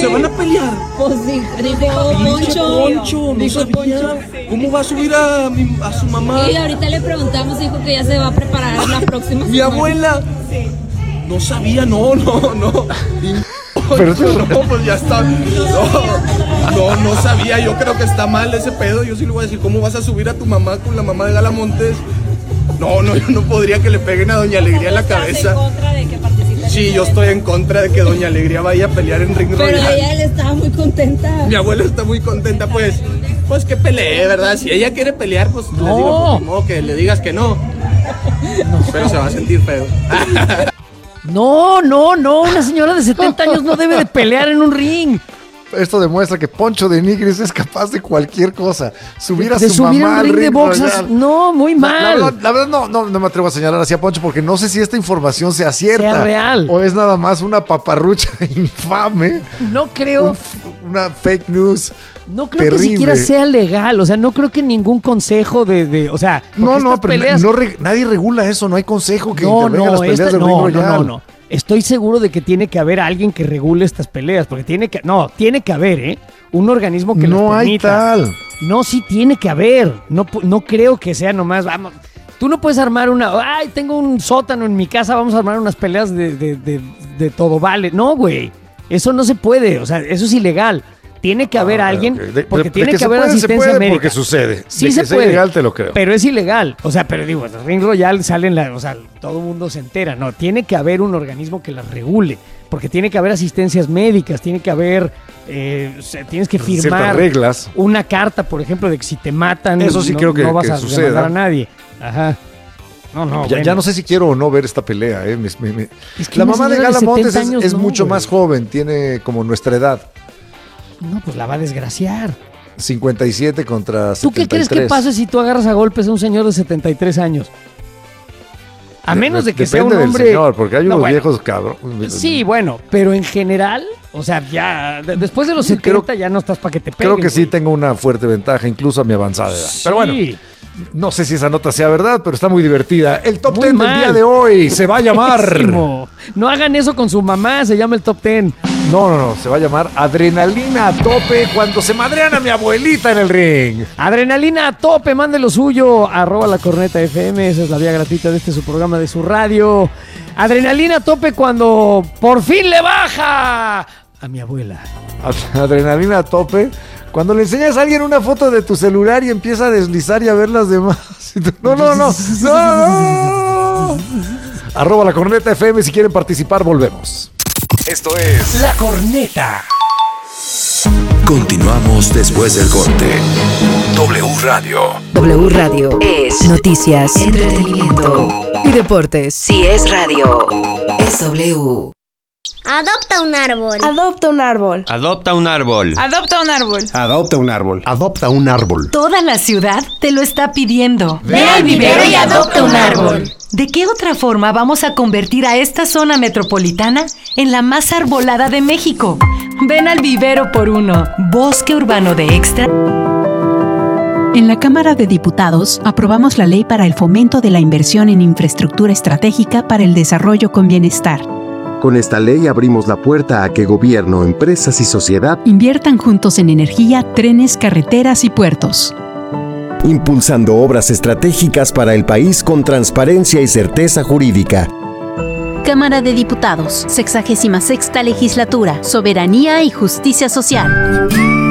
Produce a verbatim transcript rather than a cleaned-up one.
van a pelear. Pues sí, dijo Poncho. Poncho, no Dijo sabía. Poncho. ¿Cómo va a subir a, mi- a su mamá? Sí, ahorita le preguntamos, dijo que ya se va a preparar la próxima Mi semana. abuela. No sabía, no, no, no. Pero no, pues ya está. No, no, no sabía. Yo creo que está mal ese pedo. Yo sí le voy a decir, ¿cómo vas a subir a tu mamá con la mamá de Gala Montes? No, no, yo no podría que le peguen a Doña Alegría en la cabeza. ¿Estás en contra de que participe? Sí, yo estoy en contra de que Doña Alegría vaya a pelear en Ring Pero Royal. ella él estaba muy contenta. Mi abuela está muy contenta, pues. Pues que pelee, ¿verdad? Si ella quiere pelear, pues No. le digo, pues, ni modo que le digas que no. Pero se va a sentir feo. No, no, no, una señora de setenta años no debe de pelear en un ring. Esto demuestra que Poncho de Nigris es capaz de cualquier cosa. Subir a De su subir mamá a un al ring de ring boxas, royal. no, muy La- mal. La, verdad, la verdad no, no, no me atrevo a señalar así a Poncho porque no sé si esta información sea cierta. Sea real. O es nada más una paparrucha infame. No creo, un- una fake news. no creo que terrible. siquiera sea legal. O sea, no creo que ningún consejo de, de o sea, No, porque no, estas pero peleas- no re- nadie regula eso. No hay consejo que no, intervenga no, las peleas esta- del Ring no, no, Royal. no, no. Estoy seguro de que tiene que haber alguien que regule estas peleas, porque tiene que, no, tiene que haber, ¿eh? Un organismo que No las hay permita. tal. No, sí tiene que haber. No, pu- no creo que sea nomás, vamos. Tú no puedes armar una, ay, tengo un sótano en mi casa, vamos a armar unas peleas de, de, de, de todo vale. No, güey. Eso no se puede, o sea, eso es ilegal. Tiene que haber Ah, alguien, ok. De- porque de- tiene de que, se haber puede, se asistencia puede médica. porque sucede. Sí De se que sea puede. ilegal, te lo creo. Pero es ilegal. O sea, pero digo, el Ring Royal salen la, o sea, todo el mundo se entera. No, tiene que haber un organismo que las regule. Porque tiene que haber asistencias médicas, tiene que haber, eh, o sea, tienes que Ciertas firmar reglas. una carta, por ejemplo, de que si te matan, Eso sí no, creo que- no vas que a suceda. demandar a nadie. Ajá. No, no, Ya, bueno. ya no sé si quiero o no ver esta pelea. ¿eh? Me- me- me- Es que La una mamá de señora de Gala Montes setenta es, años es no, mucho güey. más joven, tiene como nuestra edad. No, pues la va a desgraciar. cincuenta y siete contra ¿Tú qué setenta y crees que tres. pase si tú agarras a golpes a un señor de setenta y tres años? A De- menos de que depende sea un del hombre... señor, porque hay No, unos bueno. viejos cabrón. Sí, bueno, pero en general, o sea, ya de- después de los setenta Creo- ya no estás para que te peguen. Creo que sí güey. tengo una fuerte ventaja, incluso a mi avanzada edad. Sí. Pero bueno, no sé si esa nota sea verdad, pero está muy divertida. El top Muy ten mal. del día de hoy se va a llamar... Pésimo. No hagan eso con su mamá, se llama el top ten. No, no, no, se va a llamar Adrenalina a tope cuando se madrean a mi abuelita en el ring. Adrenalina a tope, mande lo suyo. Arroba la corneta F M, esa es la vía gratuita de este su programa de su radio. Adrenalina a tope cuando por fin le baja a mi abuela. Ad- Adrenalina a tope cuando le enseñas a alguien una foto de tu celular y empieza a deslizar y a ver las demás. Y tú, No, no, no, no, no. Arroba la corneta F M si quieren participar, volvemos. Esto es La corneta. Continuamos después del corte. W Radio. W Radio es noticias, entretenimiento y deportes. Si es radio, es W. Adopta un árbol. Adopta un árbol. Adopta un árbol. Adopta un árbol. Adopta un árbol. Adopta un árbol. Toda la ciudad te lo está pidiendo. Ve al vivero y adopta un árbol. ¿De qué otra forma vamos a convertir a esta zona metropolitana en la más arbolada de México? Ven al vivero por uno. Bosque urbano de Extra. En la Cámara de Diputados aprobamos la ley para el fomento de la inversión en infraestructura estratégica para el desarrollo con bienestar. Con esta ley abrimos la puerta a que gobierno, empresas y sociedad Inviertan juntos en energía, trenes, carreteras y puertos. impulsando obras estratégicas para el país con transparencia y certeza jurídica. Cámara de Diputados, sexagésima sexta legislatura, Soberanía y Justicia Social.